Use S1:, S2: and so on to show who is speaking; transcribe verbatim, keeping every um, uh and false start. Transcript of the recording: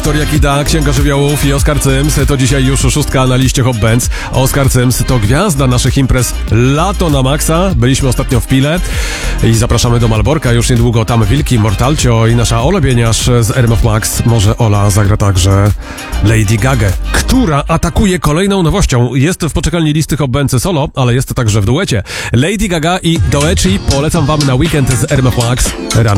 S1: Wiktoria Kida, Księga Żywiołów i Oskar Cyms. To dzisiaj już szóstka na liście Hot Bands. Oskar Cyms to gwiazda naszych imprez Lato na maksa. Byliśmy ostatnio w Pile i zapraszamy do Malborka. Już niedługo tam Wilki, Mortalcio i nasza Ola Bieniasz z R M F Max. Może Ola zagra także Lady Gaga, która atakuje kolejną nowością. Jest w poczekalni listy Hot Bands solo, ale jest także w duecie. Lady Gaga i Doechii polecam wam na weekend z R M F Max. Rano